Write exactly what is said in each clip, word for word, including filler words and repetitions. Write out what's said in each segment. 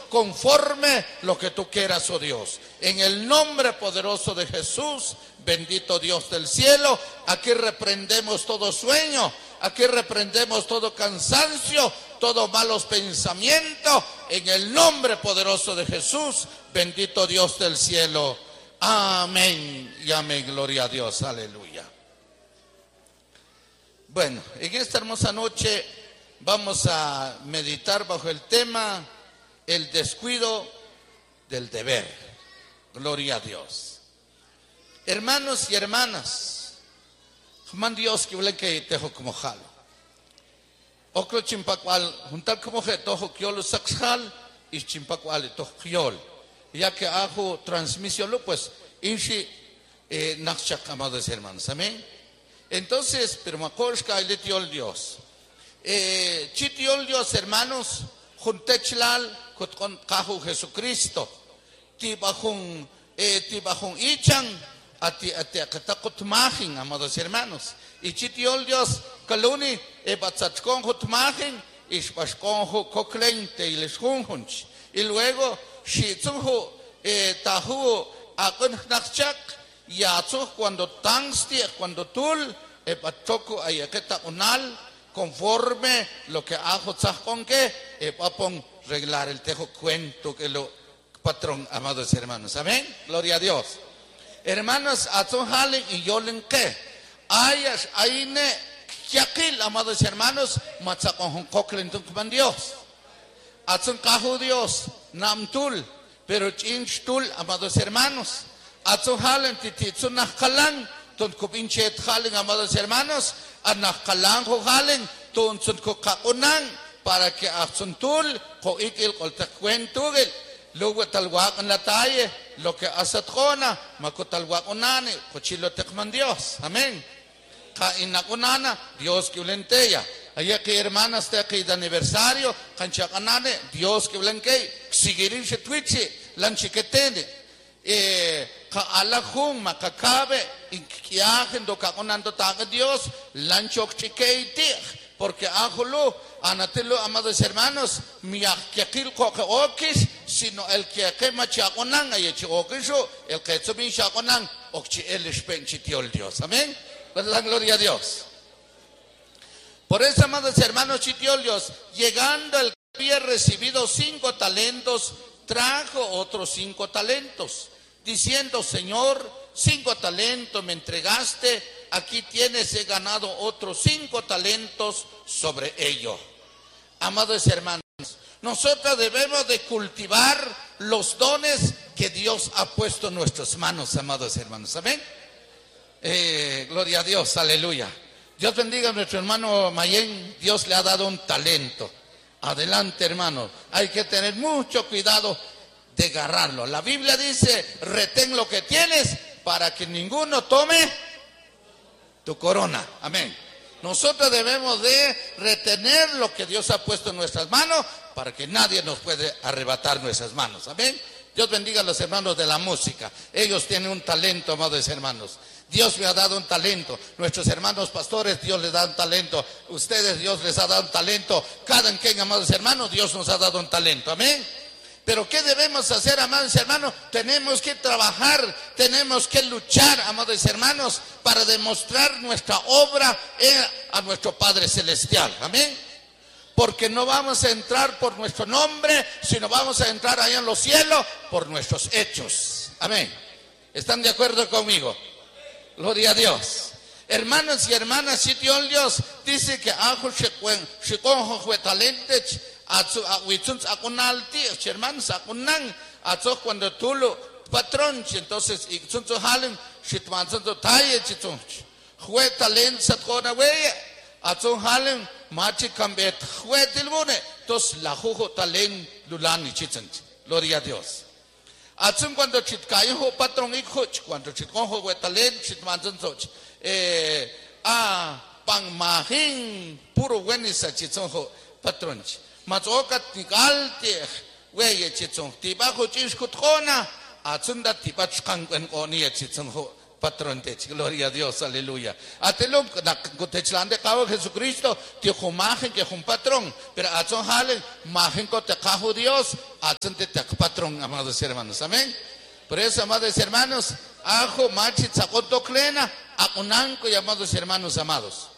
conforme lo que tú quieras, oh Dios. En el nombre poderoso de Jesús, bendito Dios del cielo, aquí reprendemos todo sueño, aquí reprendemos todo cansancio, todos malos pensamientos, en el nombre poderoso de Jesús, bendito Dios del cielo. Amén y amén, gloria a Dios, aleluya. Bueno, en esta hermosa noche vamos a meditar bajo el tema el descuido del deber. Gloria a Dios. Hermanos y hermanas, man Dios que huele que tejo como jalo. Oclo chimpacual, juntar como que tojo kiolo saxjal y chimpacual tojo kiol. Ya que hago transmisión, pues, inshi eh, nachak, amados hermanos, amén. Entonces, pero macorshka el tiol Dios. Eh, chitiol Dios, hermanos, juntechlal con cajo Jesucristo. Tibajun, eh, tibajun ichan, ati ati akatakot majin, amados hermanos. Y chitiol Dios, kaluni, e batzachkon hot majin, ishpashkon ho koklente y les junhunch. Y luego, shitzunhu, eh, tahu, akon nachak, yatsuh cuando tangsti, cuando tul, e batoko ayaketa unal, conforme lo que hago con que eh, papón reglar el tejo cuento que lo patrón, amados hermanos, amén, gloria a Dios. Hermanos, atón jalen y yo len que ayas aine yakil, amados hermanos, matzakon hon koklen tung Dios. Atón kahu Dios namtul, pero chinchtul, amados hermanos. Atón jalen tititsun nakalan ton kupinchet jalen, amados hermanos. Anak kalang halen ton sun ko kaunang para que asuntul ko ikil kol takwentugil luego talwak la talle lo que asat kona makotalwak unani ko chilo tekman Dios, amén. Ka inakunana Dios que ulenteya allá que hermanas te que de aniversario kanchakanane Dios que ulenke sigirin se twitchi lanchiketene eh ka alahum makakabe inkiajen do kakonando taga Dios lanchok chikeiti porque ajolo anatelo, amados hermanos, mi akil ko ka okis sino el que que machakonan ayechi okisho el que subin chakonan okchi el spenchi tiol Dios, amén. Pues la gloria a Dios. Por eso, amados hermanos, chitiol Dios, llegando el que había recibido cinco talentos, trajo otros cinco talentos, diciendo: Señor, cinco talentos me entregaste, aquí tienes, he ganado otros cinco talentos sobre ello. Amados hermanos, nosotros debemos de cultivar los dones que Dios ha puesto en nuestras manos, amados hermanos, amén. Eh, gloria a Dios, aleluya. Dios bendiga a nuestro hermano Mayen, Dios le ha dado un talento. Adelante, hermano, hay que tener mucho cuidado de agarrarlo. La Biblia dice: retén lo que tienes para que ninguno tome tu corona, amén. Nosotros debemos de retener lo que Dios ha puesto en nuestras manos para que nadie nos puede arrebatar nuestras manos, amén. Dios bendiga a los hermanos de la música, ellos tienen un talento, amados hermanos. Dios me ha dado un talento, nuestros hermanos pastores, Dios les da un talento, ustedes, Dios les ha dado un talento, cada quien, amados hermanos, Dios nos ha dado un talento, amén. Pero ¿qué debemos hacer, amados hermanos? Tenemos que trabajar, tenemos que luchar, amados hermanos, para demostrar nuestra obra a nuestro Padre Celestial, amén. Porque no vamos a entrar por nuestro nombre, sino vamos a entrar allá en los cielos por nuestros hechos, amén. ¿Están de acuerdo conmigo? Gloria a Dios. Hermanos y hermanas, si Dios dice que ajo shikonjo fue talentes, hermanos, akunang, cuando tú lo patrón, entonces, y son halen, shitmanzan talle, fue talent, satkona weye, atson halen, machi kambet, fue tilbune, entonces la jujo talent, lulani chitzen. Gloria a Dios. Atsun cuando chitkayo patrón y coach, cuando chitkonjo fue talent, chitmanzan soch, eh, ah, pang mahin, puro buenisa chitzonjo patrón. Matsokat tigalte, weye chitzon, tibajo chinskutona, atsunda tibachkan en onia chitzonjo patrón de gloria a Dios, aleluya. Atelo techlande cabo Jesucristo, te imagen que es un patrón, pero atson jale, imagen que te cajo Dios, atson te patrón, amados hermanos, amén. Por eso, amados hermanos, ajo machi tzakoto klena, akunanco y amados hermanos amados.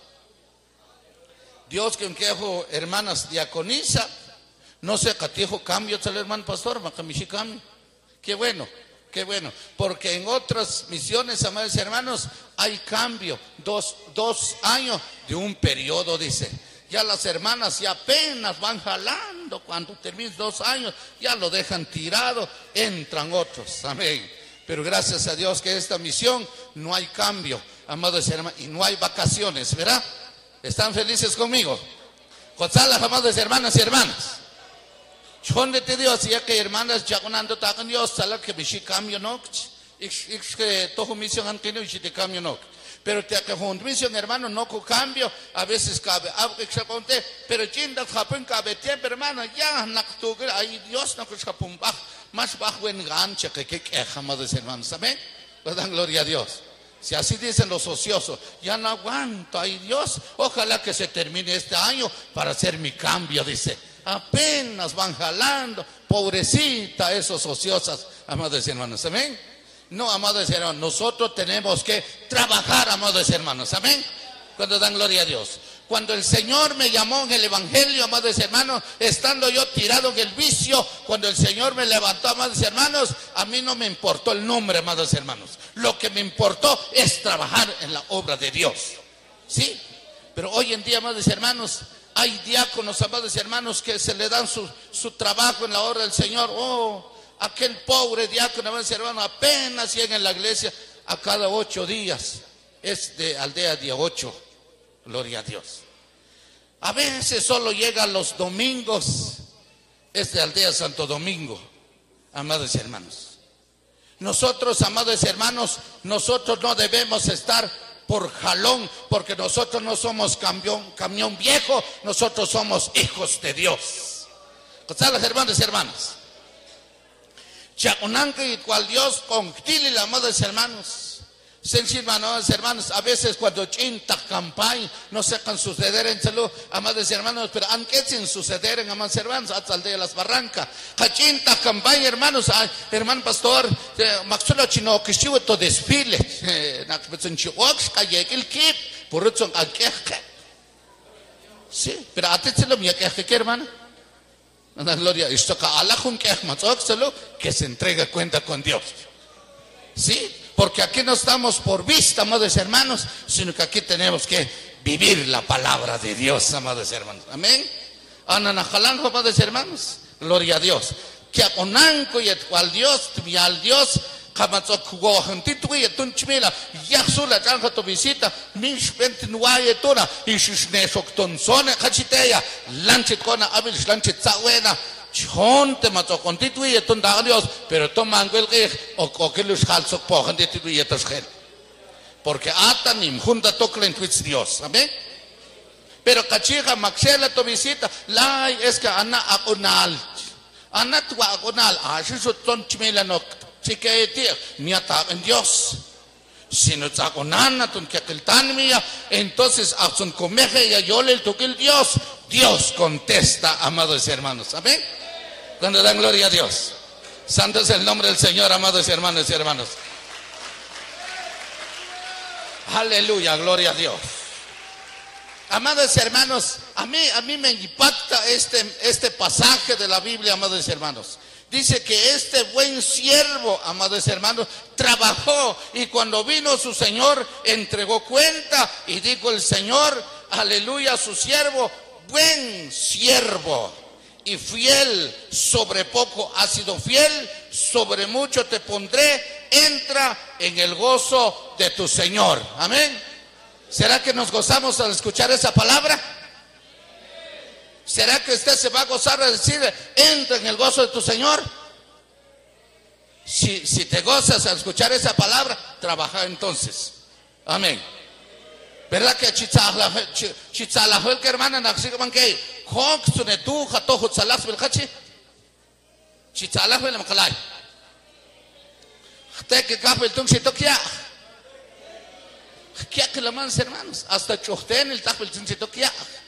Dios que un quejo hermanas diaconisa, no sé, catijo cambio, tal hermano pastor, macamishi cambio. Qué bueno. Qué bueno, porque en otras misiones, amados hermanos, hay cambio, dos, dos años de un periodo, dice. Ya las hermanas ya apenas van jalando, cuando terminen dos años, ya lo dejan tirado, entran otros, amén. Pero gracias a Dios que esta misión no hay cambio, amados hermanos, y no hay vacaciones, ¿verdad? ¿Están felices conmigo? González, amados hermanas y hermanas. Chonde te Dios, ya que hermanas ya conando tacan Dios, sala que bishi cambio no, ich que todo misión han tenido y te cambio no. Pero te que junto misión hermano no con cambio, a veces cabe, algo que se conté, pero chinda japón cabe tiempo hermano, ya no tu ahí Dios no que japón bajo, más bajo en gancha que que que amados hermanos, amén. Pues dan gloria a Dios. Si así dicen los ociosos, ya no aguanto, ay Dios, ojalá que se termine este año para hacer mi cambio, dice. Apenas van jalando, pobrecita esos ociosas, amados hermanos, amén. No, amados hermanos, nosotros tenemos que trabajar, amados hermanos, amén. Cuando dan gloria a Dios. Cuando el Señor me llamó en el Evangelio, amados hermanos, estando yo tirado en el vicio, cuando el Señor me levantó, amados hermanos, a mí no me importó el nombre, amados hermanos. Lo que me importó es trabajar en la obra de Dios. ¿Sí? Pero hoy en día, amados hermanos, hay diáconos, amados hermanos, que se le dan su, su trabajo en la obra del Señor. Oh, aquel pobre diácono, amados hermanos, apenas llega en la iglesia a cada ocho días. Es de aldea día ocho. Gloria a Dios. A veces solo llega los domingos. Es de aldea Santo Domingo, amados hermanos. Nosotros, amados hermanos, nosotros no debemos estar por jalón, porque nosotros no somos camión, camión viejo, nosotros somos hijos de Dios. ¿Están los hermanos y hermanas? Chaconanca y cual Dios con tili, amados hermanos. Sencillo, amados hermanos, a veces cuando chinta campaña no secan suceder en salud, amados hermanos, pero aunque sin suceder en amados hermanos, hasta el de las barrancas, chinta campaña, hermanos, ay, hermano pastor, maxulo chino que chivo to desfile, nak betsun chiox calle el kip, por eso aqueja. Sí, pero a ti se lo mi aqueja, ¿qué hermano? La gloria, esto que Allah con que que se entrega cuenta con Dios. Sí. Porque aquí no estamos por vista, amados hermanos, sino que aquí tenemos que vivir la palabra de Dios, amados hermanos. Amén. Ananajalanjo, amados hermanos. Gloria a Dios. Que aconanco y al Dios, y al Dios, kamatzokgo, jantito y tunchmila, yaxula, chanja tu visita, mish ventinuaye tona, y shishnesok tonsone, cachiteya, lanchitona, abil, lanchitzahuena. Chonte mato constituye ton da Dios, pero toman el que o que los calzos po constituye tos gel. Porque atanim junta toclen twits Dios, amén. Pero cachiga maxela to visita, la es que ana aconal. Ana tu aconal, a su ton chimela no chiquete, ni ata en Dios. Si no está con Ana, ton que aquel tan mía, entonces a son comeje y a yo le toque el Dios. Dios contesta, amados hermanos, amén. Cuando dan gloria a Dios. Santo es el nombre del Señor, amados hermanos y hermanos. Aleluya, gloria a Dios. Amados hermanos, a mí, a mí me impacta este, este pasaje de la Biblia, amados hermanos. Dice que este buen siervo, amados hermanos, trabajó y cuando vino su Señor entregó cuenta y dijo el Señor, aleluya, a su siervo, buen siervo y fiel, sobre poco has sido fiel, sobre mucho te pondré, entra en el gozo de tu Señor. Amén. ¿Será que nos gozamos al escuchar esa palabra? ¿Será que usted se va a gozar al decir, entra en el gozo de tu Señor? Si, si te gozas al escuchar esa palabra, trabaja entonces. Amén. ¿Verdad que chitzalajol que hermana naxigaman que kok sunetu jato jutzalas belkachi? Chitzalajol el makalay. Te que kapo el tung chitokia. ¿Qué que la más, hermanos? Hasta chochten el tajo el chincito que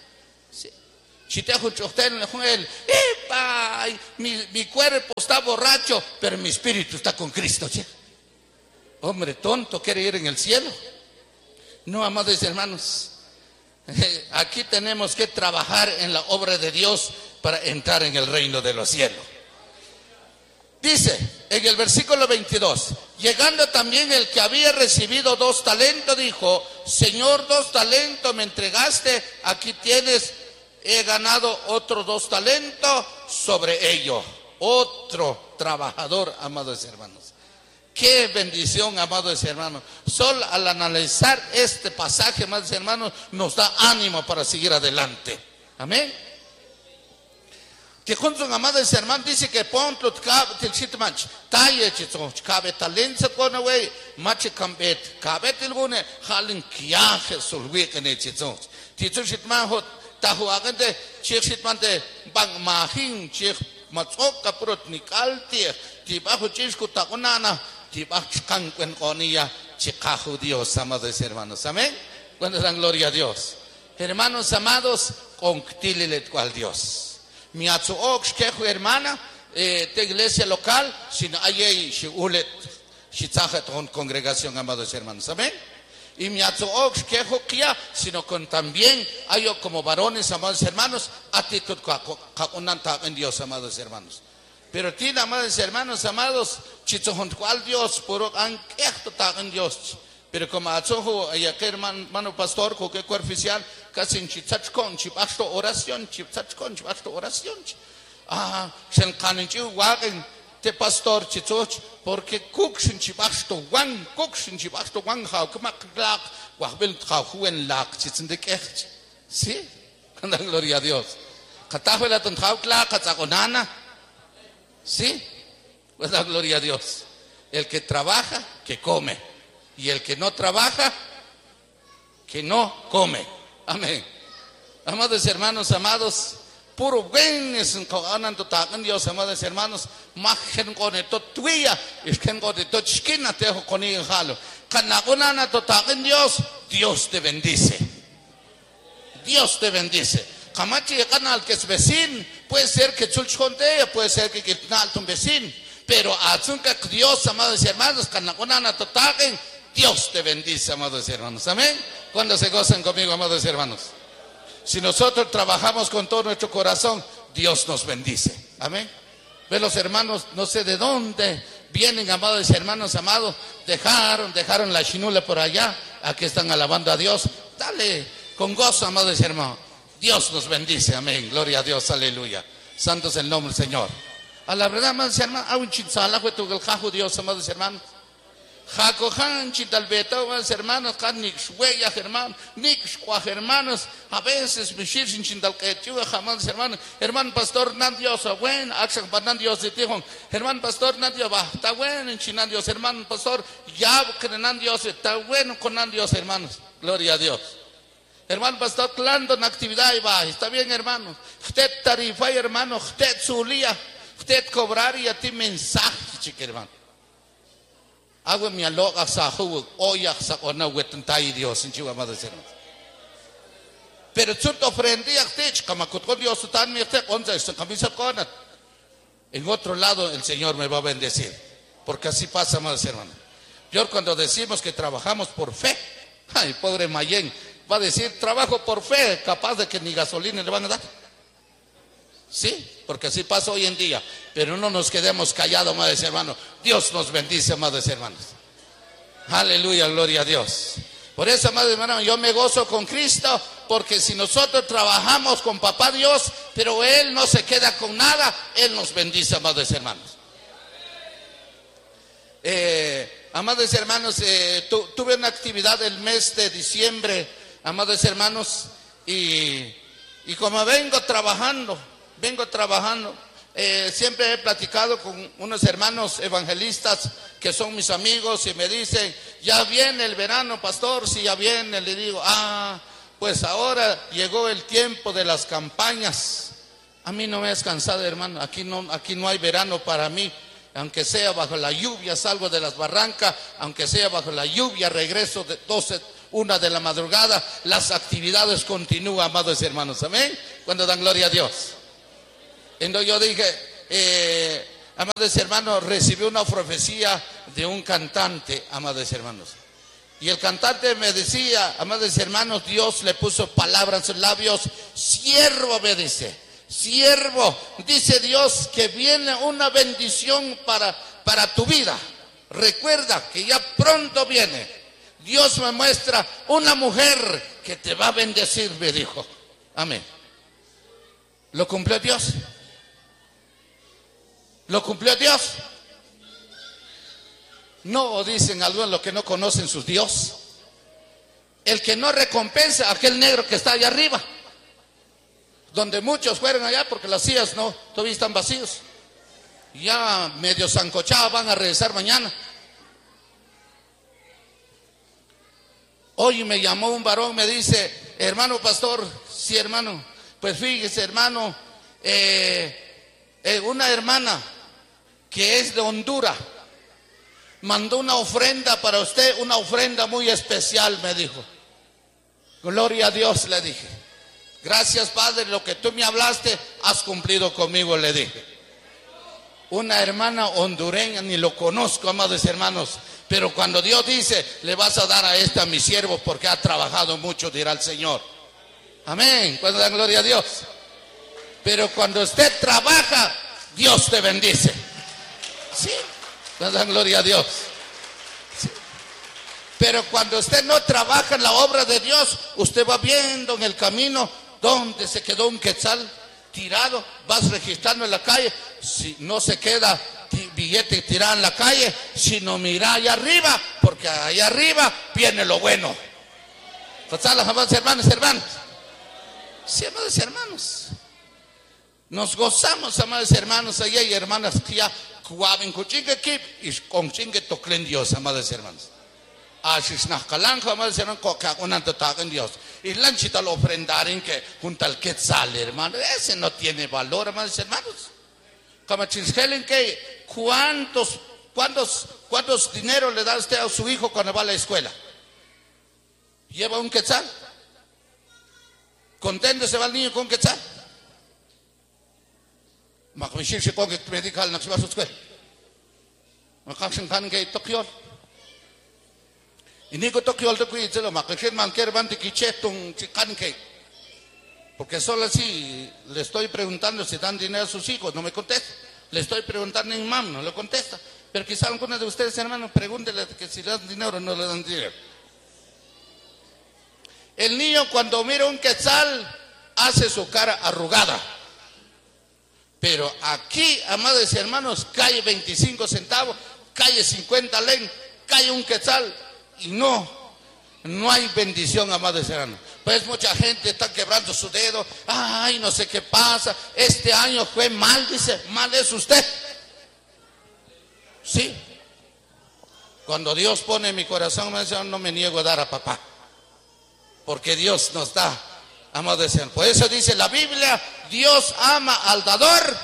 si te hago chochten el ¡epa! Mi, mi cuerpo está borracho, pero mi espíritu está con Cristo. ¿Sí? Hombre tonto, quiere ir en el cielo. No, amados hermanos, aquí tenemos que trabajar en la obra de Dios para entrar en el reino de los cielos. Dice en el versículo veintidós, llegando también el que había recibido dos talentos, dijo: Señor, dos talentos me entregaste, aquí tienes, he ganado otros dos talentos sobre ello. Otro trabajador, amados hermanos. Qué bendición, amados hermanos. Solo al analizar este pasaje, amados hermanos, nos da ánimo para seguir adelante. Amén. Que con su amados hermanos dice que ponto til sitmanch taye chito cabe talento con away mache cambet cabe tilgune halin kiaje sulwi kene chito tito sitman hot tahu agente chik sitmante bang mahin chik matsok kaprot nikalti tibahu chisku takunana tibah kankwen konia chikahu Dios, amados hermanos. Amén. Cuando dan gloria a Dios. Hermanos amados, conctílilet cual Dios. Mi atsuok keju hermana de iglesia local, sin ayei shiulet shitzajet con congregación, amados hermanos. Amén. Y mi atsuok keju kia, sino con también hay como varones, amados hermanos, actitud kakunanta en Dios, amados hermanos. Pero tiene, amados hermanos, amados, chitzojón cual Dios, por anquejo en Dios. Pero como atzojo, ya que hermano pastor, que cuerpo oficial, casi en chitzachcon, chipasto oración, chitzachcon, chipasto oración. Ah, se encanenchi wagen te pastor chitzoch, porque kukshin chipasto wang, kukshin chipasto wang hao, que maclac, guabil jahuen lac, chitzendekech. Sí, con la gloria a Dios. Catajuela ton hao clac, catzagonana. Sí, pues la gloria a Dios. El que trabaja, que come. Y el que no trabaja, que no come. Amén. Amados hermanos, amados, puro buen es en Dios, amados hermanos. Machen con esto tuya, es que con esto chiquina te dejo con el jalo. Canagonana totagen Dios, Dios te bendice. Dios te bendice. Camachi de canal que es vecino, puede ser que chulchonte, puede ser que quitnal tu vecino, pero azunca Dios, amados hermanos, canagonana totagen, Dios te bendice, amados hermanos. Amén. Cuando se gozan conmigo, amados hermanos. Si nosotros trabajamos con todo nuestro corazón, Dios nos bendice. Amén. Ve los hermanos, no sé de dónde vienen, amados hermanos, amados, dejaron, dejaron la chinula por allá, aquí están alabando a Dios. Dale, con gozo, amados hermanos. Dios nos bendice, amén, gloria a Dios, aleluya. Santo es el nombre del Señor. A la verdad, amados hermanos, a un chinzala fue tu el Dios, amados hermanos. Jacojan chitalbeta, amados hermanos, nik shweya, hermanos, nik shkwa, hermanos, a veces mishir sin chintalquetiu, amados hermanos, hermano pastor, nan Dios, buen, axan panan Dios de tijón, hermano pastor, nan Dios, va, está bueno en chinan Dios, hermano pastor, ya crenan Dios, está bueno con nan Dios, hermanos, gloria a Dios. Hermano pastor, clando en actividad y va, está bien, hermano. Usted tarifa, hermano, usted zulía, usted cobrar y a ti mensaje, chique, hermano. Hago mi aloga sahu, oya sakona wetentai Dios, en chihuahua, amados hermanos. Pero tú te ofrendí a usted, como con Dios, tan mi usted, once, se camisa con. En otro lado, el Señor me va a bendecir, porque así pasa, amados hermanos. Yo cuando decimos que trabajamos por fe, ay, pobre Mayen, va a decir, trabajo por fe, capaz de que ni gasolina le van a dar. Sí, porque así pasa hoy en día. Pero no nos quedemos callados, amados hermanos. Dios nos bendice, amados hermanos. Aleluya, gloria a Dios. Por eso, amados hermanos, yo me gozo con Cristo, porque si nosotros trabajamos con Papá Dios, pero Él no se queda con nada, Él nos bendice, amados hermanos. Eh, amados hermanos, eh, tu, tuve una actividad el mes de diciembre, amados hermanos, y, y como vengo trabajando, vengo trabajando, eh, siempre he platicado con unos hermanos evangelistas que son mis amigos y me dicen, ya viene el verano, pastor, si ya viene, le digo, ah, pues ahora llegó el tiempo de las campañas. A mí no me has cansado, hermano, aquí no, aquí no hay verano para mí. Aunque sea bajo la lluvia salgo de las barrancas, aunque sea bajo la lluvia regreso de doce una de la madrugada, las actividades continúan, amados hermanos, amén, cuando dan gloria a Dios. Entonces yo dije, eh, amados hermanos, recibí una profecía de un cantante, amados hermanos. Y el cantante me decía, amados hermanos, Dios le puso palabras en sus labios, siervo, me dice, siervo, dice Dios que viene una bendición para, para tu vida. Recuerda que ya pronto viene. Dios me muestra una mujer que te va a bendecir, me dijo. Amén. ¿Lo cumplió Dios? ¿Lo cumplió Dios? No, dicen algunos los que no conocen su Dios. El que no recompensa a aquel negro que está allá arriba, donde muchos fueron allá porque las sillas no, todavía están vacíos. Ya medio zancochados, van a regresar mañana. Hoy me llamó un varón, me dice, hermano pastor, sí hermano, pues fíjese hermano, eh, eh, una hermana que es de Honduras mandó una ofrenda para usted, una ofrenda muy especial, me dijo. Gloria a Dios, le dije. Gracias, Padre, lo que tú me hablaste, has cumplido conmigo, le dije. Una hermana hondureña, ni lo conozco, amados hermanos, pero cuando Dios dice, le vas a dar a este a mi siervo porque ha trabajado mucho, dirá el Señor. Amén, cuando dan gloria a Dios. Pero cuando usted trabaja, Dios te bendice. Sí. Dan gloria a Dios. Sí. Pero cuando usted no trabaja en la obra de Dios, usted va viendo en el camino donde se quedó un quetzal tirado, vas registrando en la calle, si no se queda billete tirado en la calle, sino mira allá arriba, porque allá arriba viene lo bueno. Amados hermanos, hermanos. Sí, amados hermanos. Nos gozamos, amados hermanos, allá hay hermanas que ya kuabin kuchingue kip y con chingue toclen Dios, amados hermanos. Ashis nahkalanjo, amados hermanos, coca unanto tagan Dios. Y lanchita lo ofrendarin que junto al quetzal, hermano, ese no tiene valor, amados hermanos. Como chinskelen que cuántos, cuántos, cuántos dinero le da usted a su hijo cuando va a la escuela. Lleva un quetzal. Contento se va el niño con un quetzal. Makmishir si kong medical na siya sa eskwela. Makaksin kan kay Tokyo. Ini ko Tokyo to kuy chelo makaksin man ker ban tikiche tong chikan kay. Porque solo así le estoy preguntando si dan dinero a sus hijos, no me contesta. Le estoy preguntando en mam, no le contesta. Pero quizá algunos de ustedes, hermanos, pregúntenle que si le dan dinero o no le dan dinero. El niño cuando mira un quetzal hace su cara arrugada. Pero aquí, amados hermanos, cae veinticinco centavos, cae cincuenta len, cae un quetzal y no, no hay bendición, amados hermanos. Pues mucha gente está quebrando su dedo, ay, no sé qué pasa, este año fue mal, dice, mal es usted. Sí, cuando Dios pone en mi corazón, no me niego a dar a papá, porque Dios nos da, amados hermanos. Por eso dice la Biblia, Dios ama al dador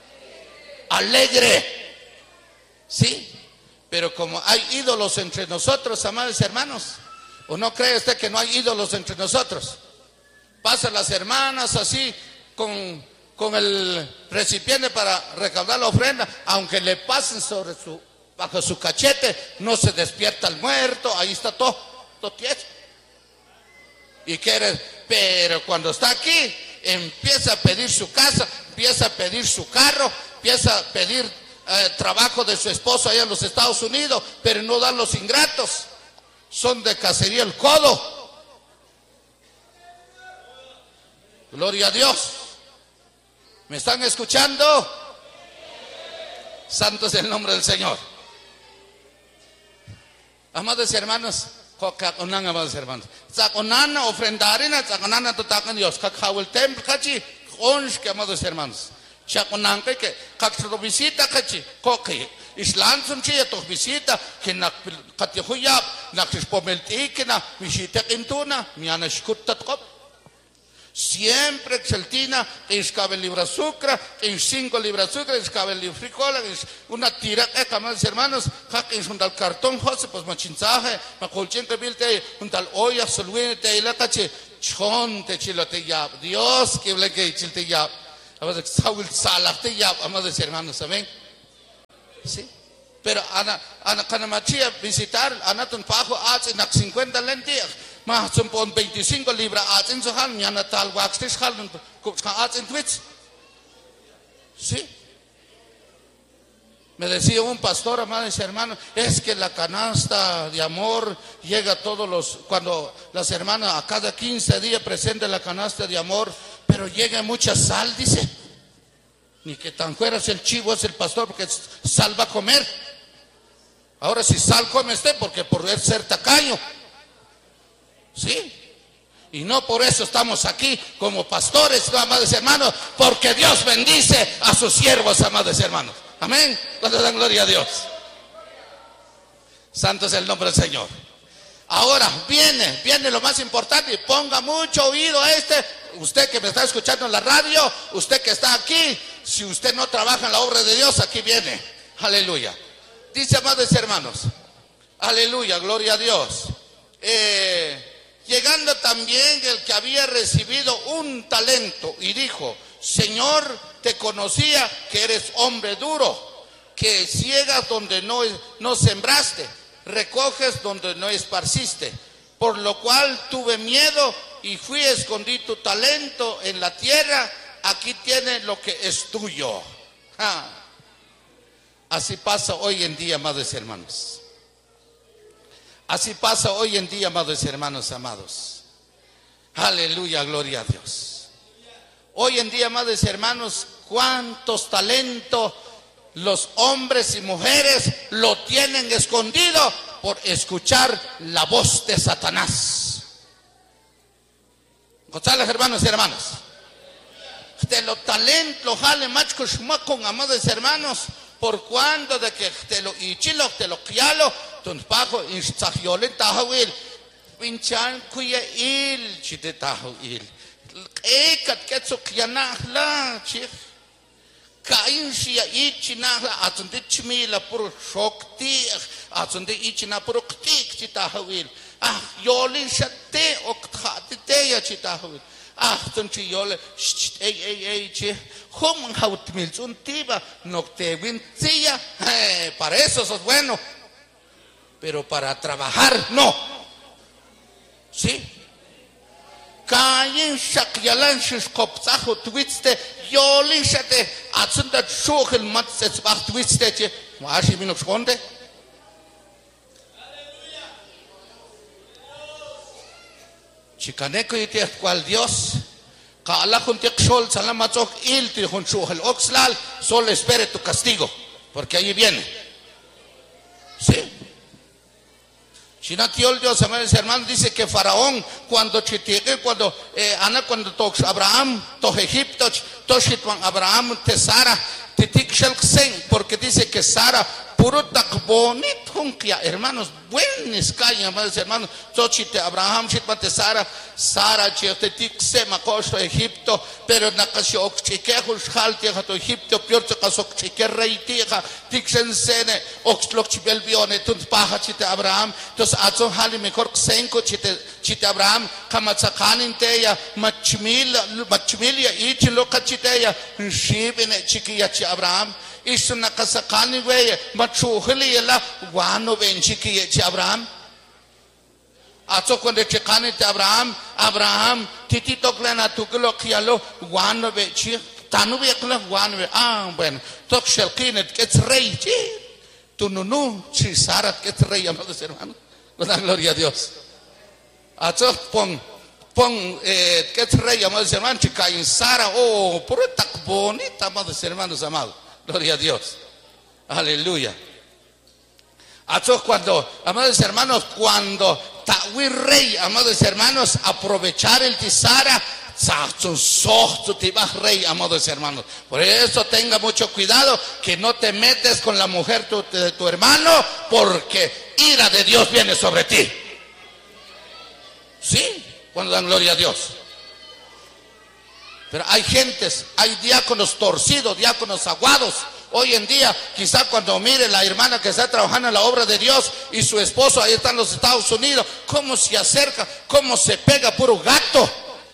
alegre. Sí, pero como hay ídolos entre nosotros, amados hermanos, ¿o no cree usted que no hay ídolos entre nosotros? Pasan las hermanas así con, con el recipiente para recaudar la ofrenda, aunque le pasen sobre su, bajo su cachete, no se despierta el muerto, ahí está todo, todo tieso. Y quiere, pero cuando está aquí, empieza a pedir su casa, empieza a pedir su carro, empieza a pedir eh, trabajo de su esposo allá en los Estados Unidos, pero no dan los ingratos, son de cacería el codo. Gloria a Dios. ¿Me están escuchando? Santo es el nombre del Señor. Amados hermanos, amados hermanos, saconana ofrendarina, saconana totakan Dios, kakawel templo kachi, onsh que amados hermanos, saconan que que kakro visita kachi, koke, islan sunchi to visita que na katihuyap, na krispomelti que na visita intuna, miana shkutat kop. Siempre exceltina, que escabe libra azúcar, que cinco libras azúcar, que escabe libra frijoles, una tira, que amados hermanos, que es un tal cartón, José, pues machinzaje, macolchen que vilte, un tal olla, solwine, te la cache, chon, te chilote ya, Dios, que le que chilte ya, amados, saúl salate ya, amados hermanos, amén. Sí. Pero ana ana canamachia visitar anatun pajo hace nak cincuenta lentillas más son pon veinticinco libras hace en su hal mañana tal waxtis hal hace en twits. Sí. Me decía un pastor, amados hermanos, es que la canasta de amor llega a todos los, cuando las hermanas a cada quince días presentan la canasta de amor, pero llega mucha sal, dice. Ni que tan fuera es el chivo, es el pastor, porque sal va a comer. Ahora si sal come usted, porque por ser tacaño. Sí. Y no por eso estamos aquí como pastores, ¿no, amados hermanos? Porque Dios bendice a sus siervos, amados hermanos. Amén. Cuando dan gloria a Dios. Santo es el nombre del Señor. Ahora viene, viene lo más importante, y ponga mucho oído a este. Usted que me está escuchando en la radio, usted que está aquí, si usted no trabaja en la obra de Dios, aquí viene. Aleluya. Dice, amados hermanos, aleluya, gloria a Dios. Eh, llegando también el que había recibido un talento y dijo, Señor, te conocía que eres hombre duro, que ciegas donde no, no sembraste, recoges donde no esparciste, por lo cual tuve miedo y fui a escondí tu talento en la tierra, aquí tienes lo que es tuyo. ¡Ja! Así pasa hoy en día, amados hermanos. Así pasa hoy en día, amados hermanos amados. Aleluya, gloria a Dios. Hoy en día, amados hermanos, cuántos talentos los hombres y mujeres lo tienen escondido por escuchar la voz de Satanás. González, hermanos y hermanas. De los talentos, jale machos con amados hermanos. Por cuando de que te lo ichilo, te lo kialo, ton pajo instagiolen tahawil, pinchan kuya il, chite tahawil. Ekat ketso kianahla, chif. Kain shia ichinahla, atunde chimila puro shokti, atunde ichina puro ktik chitahawil. Ah, yolin shate okthati teya chitahawil. Ah, tonchi yole, ey, ey, ey, che, hum hautmil untiba, no te vincia, para eso sos bueno, pero para trabajar no. ¿Sí? Kain shakyalan shkopzaho twiste, yoli shate, atzunda shukhil matzets bach twiste, che, maashi minok shkonde. Chicaneco y te cual Dios, Kaala juntik sol salamatok il ti junchuhel oxlal, solo espere tu castigo, porque ahí viene. Sí. Chinatiol Dios, amados hermanos, dice que Faraón, cuando chitique, cuando eh, Ana, cuando tox Abraham, to Egipto, toshitwan Abraham, te Sara, titik shelksen, porque dice que Sara, puro tak bonit hunkia, hermanos, buenos cañas, amados hermanos, tochite Abraham, chitmate Sara, Sara, chitetik se macosto Egipto, pero nakasio okchike, hushal tieja to Egipto, piorto kasok chike rey tieja, tiksen sene, oxlok chibelbione, tunt paja chite Abraham, tos atzon hali mejor ksenko chite, chite Abraham, kamatsakanin teya, machmil, machmilia, ichi loka chiteya, shibine chiquilla chi Abraham, isu nakasakani weye, machuhili yela, wano benchiki chi Abraham. Ato cuando chekani te Abraham, Abraham, titi toklena tukilo kialo, wano benchi, tanu bekla wano be, ah, bueno, tok shelkinet, que es rey, chi, tu nunu, chi Sara, que es rey, amados hermanos, con la gloria a Dios. Ato pon, pon, eh, que es rey, amados hermanos, chica en Sara, oh, por tak bonita, amados hermanos, amados. Gloria a Dios. Aleluya. Acho cuando, amados hermanos, cuando Tawi rey, amados hermanos, aprovechar el tisara, rey, amados hermanos. Por eso tenga mucho cuidado que no te metes con la mujer tu, de tu hermano, porque ira de Dios viene sobre ti. Sí, cuando dan gloria a Dios. Pero hay gentes, hay diáconos torcidos, diáconos aguados. Hoy en día, quizá cuando mire la hermana que está trabajando en la obra de Dios y su esposo ahí está en los Estados Unidos, cómo se acerca, cómo se pega, puro gato.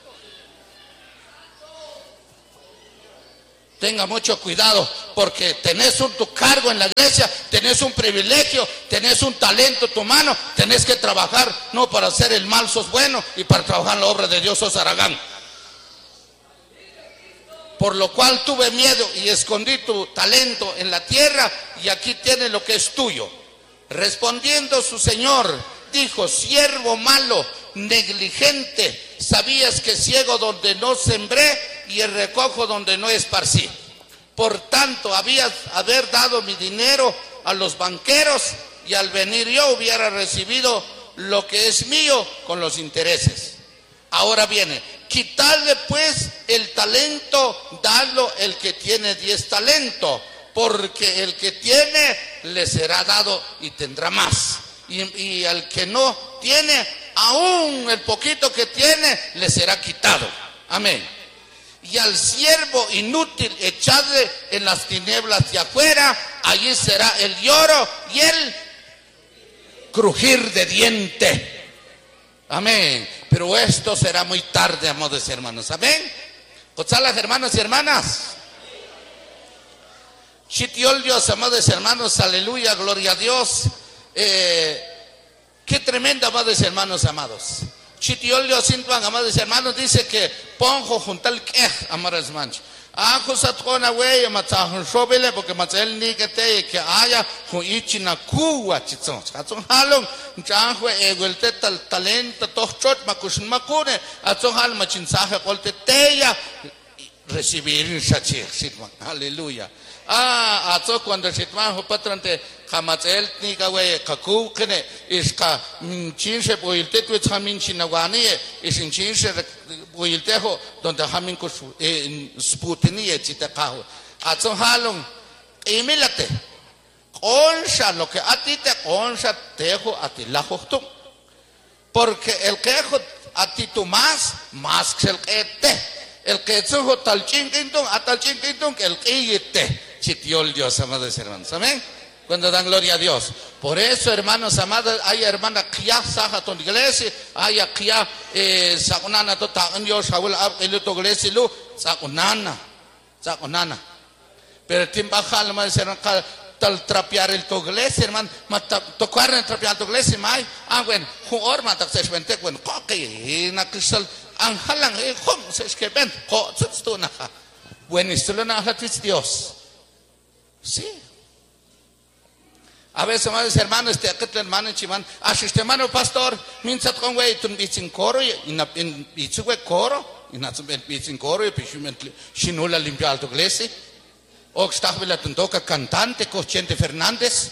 Tenga mucho cuidado, porque tenés un tu cargo en la iglesia, tenés un privilegio, tenés un talento en tu mano, tenés que trabajar, no para hacer el mal sos bueno, y para trabajar en la obra de Dios sos haragán. Por lo cual tuve miedo y escondí tu talento en la tierra, y aquí tienes lo que es tuyo. Respondiendo su señor, dijo: siervo malo, negligente, sabías que ciego donde no sembré y el recojo donde no esparcí. Por tanto, habías haber dado mi dinero a los banqueros, y al venir yo hubiera recibido lo que es mío con los intereses. Ahora viene, quitarle pues el talento, dadlo el que tiene diez talentos, porque el que tiene le será dado y tendrá más, y, y al que no tiene, aún el poquito que tiene le será quitado. Amén. Y al siervo inútil echadle en las tinieblas de afuera, allí será el lloro y el crujir de diente. Amén. Pero esto será muy tarde, amados hermanos. Amén. ¿Cochalas, hermanos y hermanas? Chitiol Dios, amados hermanos, aleluya, gloria a Dios. Eh, qué tremenda, amados hermanos, amados. Chitiol Dios, amados hermanos, dice que ponjo juntal que, amados hermanos. Ako sa tona wey matahon shobele porque matel ni que te que haya con ichina kuwa chitson. Atson halong janhwe egulte tal talento tochot makushin makune atson hal machinsaje qolte teya recibir shachir sitman. Aleluya. Ah, atso cuando sitman ho patrante kamatel ni ka wey kaku kene iska chinshe boilte tu chamin chinawani isin chinshe boiltejo donde hamin ko sputini etitajo atso halong imilate onsha lo que a ti te onsha tejo a ti la tú, porque el quejo a ti tú más más que el que te el que sujo tal chinquintón a tal chinquintón que el que te chitiol Dios, amados hermanos. Amén. Cuando dan gloria a Dios. Por eso, hermanos amados, hay hermanas que ya sajan tu iglesia, hay que ya saconana tu tagan Dios, Saúl, el tu iglesia, lu, saconana, saconana. Pero timba jal, hermanos, tal trapear el tu iglesia, hermano, tocar en trapear tu iglesia, mai, ah, bueno, juor, mata se vente, bueno, coque, na cristal, anjalan, eh, hom, se es que ven, ho, tu na, bueno, esto lo na es Dios. Sí. A veces, amados hermanos, este aquel hermano chiman, asiste hermano pastor, minsat con güey, tú bichin coro y na bichu güey coro, y na bichin coro y pichument shinula limpia alto iglesia. O está vela toca cantante Cochente Fernández.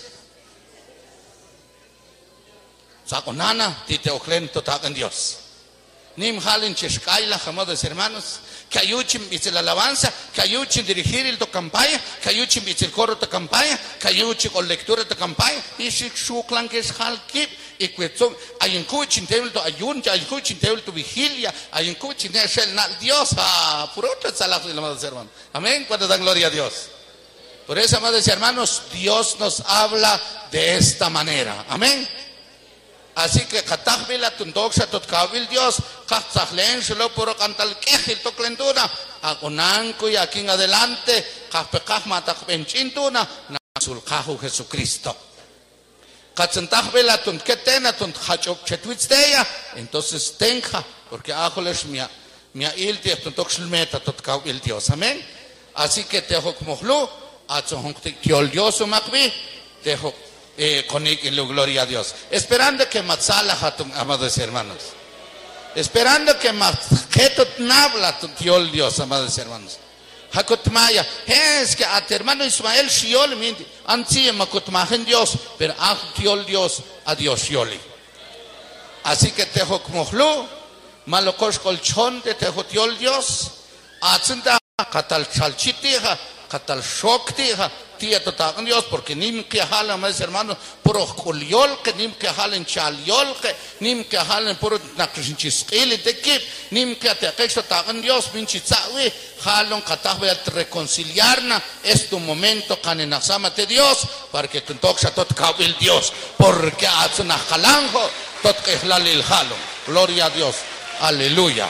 Saco nana, tite oclento tagan Dios. Nim halin chescaila, amados hermanos, que ayuchen la alabanza, que ayuchen dirigir el to campaña, que ayuchen el coro de campaña, que ayuchen con lectura de campaña, y si su clan que es halkip, y que hay un cuchin table to ayun, hay un cuchin table to vigilia, hay un cuchin table Dios, ah, por otro salazo de amados hermanos. Amén, cuando dan gloria a Dios. Por eso, amados hermanos, Dios nos habla de esta manera. Amén. Así que katahvila tundoxa totkawil Dios, katzahlen solo por cantal quejil toclenduna, agonanco y aquí en adelante, kaspekah matakbenchintuna, nasulkahu Jesucristo. Katzantahvila tunketena tunkhachok chetwitzteya, entonces tenja, porque ajoles mia, mia ilti tuntoxilmeta totkawil Dios, amén. Así que tejo como hlu, atzohonk tiol Dios umakbi, tejo. Eh, con y gloria a Dios, esperando que matzala amados hermanos, esperando que matjetot nabla tiol Dios, amados hermanos. Hakotmaya es que a tu hermano Ismael shiol minti anti makotmajen Dios, pero a tiol Dios a Dios shioli. Así que tejo como hlu malokos colchón de tejo tiol Dios, atzenda katal chalchitija katal shoktija tía tota Dios, porque nim que jalan más hermanos puro culiol que nim que jalen chaliol que nim que jalen puro nakrishinchiskili de kip nim que te aquecho tota Dios pinchitzawi jalon katahwe reconciliarna es tu momento canenasamate Dios para que tu toxa tot kawil Dios porque hace jalanjo tot que jalil jalon gloria a Dios aleluya.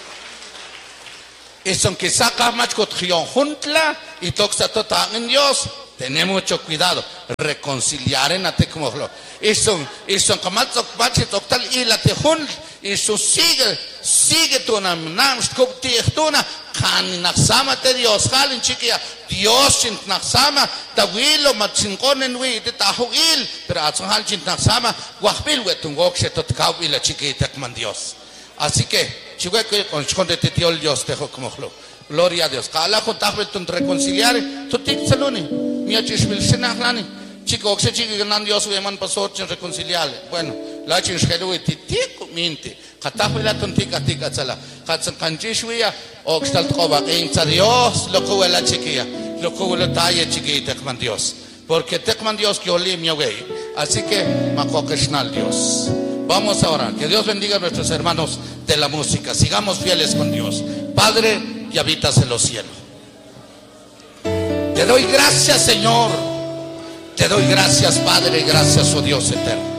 Y son que saca más cotrión juntla y toxa tota en Dios. Tenemos mucho cuidado. Reconciliar en ate como lo. Y son, y son como más bache total y la te junt. Y su sigue, sigue tu nam nam skopti echtuna. Kan naksama te Dios. Halin chiquilla. Dios chint naksama. Tawilo matsinkonen wi te tahuil. Pero atson hal chint naksama. Wahbil wetungok se tot kawila chiquita man Dios. Así que chihueque con chonde te tío Dios te como lo. Gloria a Dios. Kala ko tahbel tun reconciliar. Tu tik saloni. Mia chishmil senahlani. Chico oxe chico ganan Dios weman pasor chen reconciliar. Bueno, la chin shelu ti tik minti. Katahbel tun tik atika sala. Katsan kanjishwiya oxtal toba insa Dios lo ko la chiquilla. Lo ko lo taye chiquita man Dios. Porque te man Dios que oli mi wey. Así que makokeshnal Dios. Vamos a orar. Que Dios bendiga a nuestros hermanos de la música. Sigamos fieles con Dios. Padre, y habitas en los cielos. Te doy gracias, Señor. Te doy gracias, Padre. Gracias, oh Dios eterno.